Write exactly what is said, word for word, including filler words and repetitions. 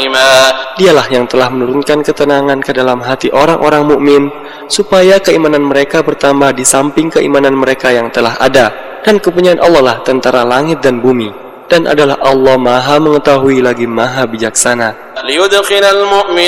Dialah yang telah menurunkan ketenangan ke dalam hati orang-orang mukmin supaya keimanan mereka bertambah di samping keimanan mereka yang telah ada. Dan kepunyaan Allah lah tentara langit dan bumi, dan adalah Allah Maha mengetahui lagi Maha bijaksana.